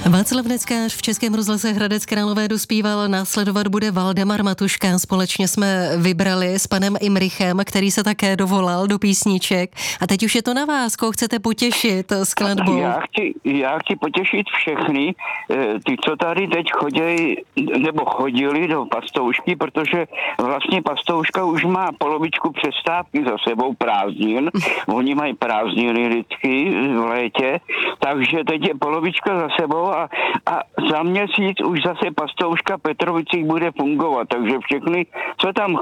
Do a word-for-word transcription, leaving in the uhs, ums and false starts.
Václav Neckář v Českém rozhlase Hradec Králové dospíval, následovat bude Valdemar Matuška. Společně jsme vybrali s panem Imrichem, který se také dovolal do písniček. A teď už je to na vás, koho chcete potěšit skladbou. Já chci, já chci potěšit všechny, ty, co tady teď chodí, nebo chodili do Pastoušky, protože vlastně Pastouška už má polovičku přestávky za sebou prázdnin. Oni mají prázdniny vždycky v létě, takže teď je polovička za sebou a, a za měsíc už zase Pastouška Petrovicích bude fungovat, takže všechny, co tam